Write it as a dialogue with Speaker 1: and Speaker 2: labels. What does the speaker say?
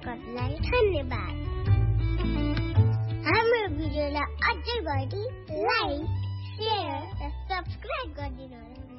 Speaker 1: दर्शकहरूलाई धन्यवाद। हाम्रो भिडियोलाई अझै बढी लाइक, शेयर र सब्स्क्राइब गरिदिनुहोला।